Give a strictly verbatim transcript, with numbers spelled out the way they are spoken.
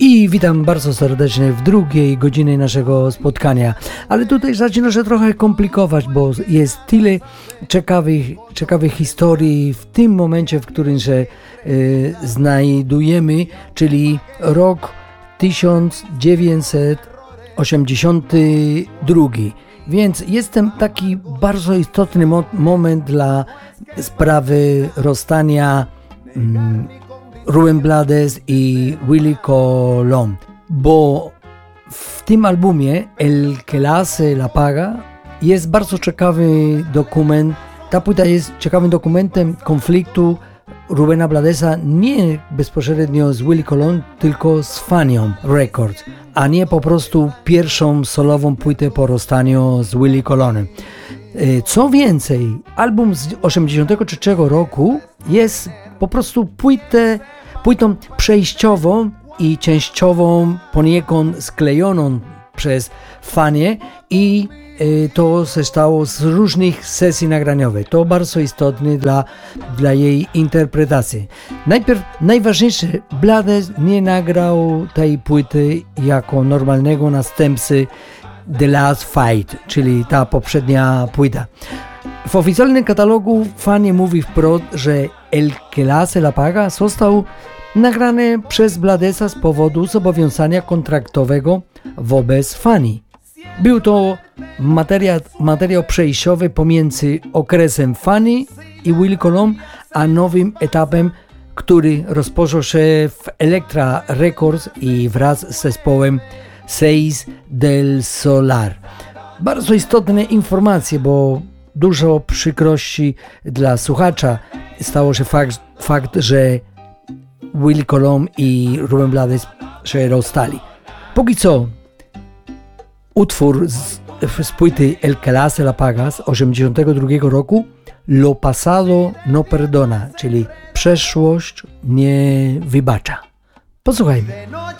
I witam bardzo serdecznie w drugiej godzinie naszego spotkania. Ale tutaj zaczyna się trochę komplikować, bo jest tyle ciekawych, ciekawych historii w tym momencie, w którym się y, znajdujemy, czyli rok tysiąc dziewięćset osiemdziesiąty drugi. Więc jest ten taki bardzo istotny mo- moment dla sprawy rozstania mm, Rubén Blades i Willie Colón, bo w tym albumie El que la hace la paga jest bardzo ciekawy dokument. Ta płyta jest ciekawym dokumentem konfliktu Rubena Bladesa nie bezpośrednio z Willie Colón, tylko z Fanion Records, a nie po prostu pierwszą solową płytę po rozstaniu z Willie Colónem. Co więcej, album z osiemdziesiątego trzeciego roku jest po prostu płytę, płytą przejściową i częściową poniekąd sklejoną przez Fanię i y, to się stało z różnych sesji nagraniowych. To bardzo istotne dla, dla jej interpretacji. Najpierw najważniejsze, Blades nie nagrał tej płyty jako normalnego następcy The Last Fight, czyli ta poprzednia płyta. W oficjalnym katalogu Fanie mówi wprost, że El que la hace la paga został nagrany przez Bladesa z powodu zobowiązania kontraktowego wobec Fani. Był to materiał, materiał przejściowy pomiędzy okresem Fani i Willie Colón a nowym etapem, który rozpoczął się w Elektra Records i wraz z zespołem Seis del Solar. Bardzo istotne informacje, bo dużo przykrości dla słuchacza stało się fakt, fakt że Willie Colón i Rubén Blades się rozstali. Póki co utwór z, z płyty El que la hace la paga z osiemdziesiątego drugiego roku Lo pasado no perdona, czyli przeszłość nie wybacza. Posłuchajmy.